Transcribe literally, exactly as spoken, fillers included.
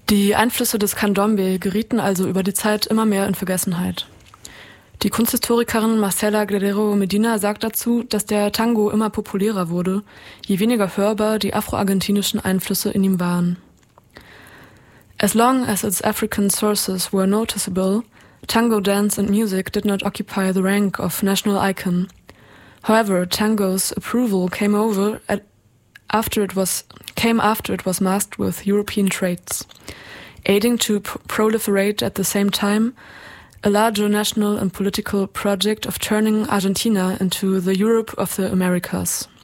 Die Einflüsse des Candombe gerieten also über die Zeit immer mehr in Vergessenheit. Die Kunsthistorikerin Marcela Guerrero Medina sagt dazu, dass der Tango immer populärer wurde, je weniger hörbar die afroargentinischen Einflüsse in ihm waren. As long as its African sources were noticeable, tango dance and music did not occupy the rank of national icon. However, tango's approval came over at, after it was came after it was masked with European traits, aiding to p- proliferate at the same time a larger national and political project of turning Argentina into the Europe of the Americas.